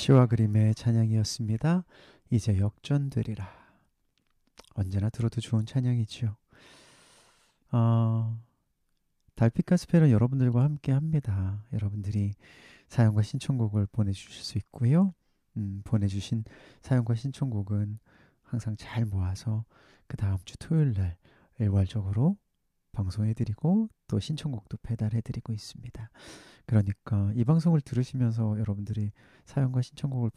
시와 그림의 찬양이었습니다. 이제 역전되리라. 언제나 들어도 좋은 찬양이지요. 달빛 가스펠은 여러분들과 함께 합니다. 여러분들이 사연과 신청곡을 보내주실 수 있고요. 보내주신 사연과 신청곡은 항상 잘 모아서 그 다음 주 토요일 날 일괄적으로 방송해드리고 또 신청곡도 배달해드리고 있습니다. 그러니까 이 방송을 들으시면서 여러분들이 사연과 신청곡을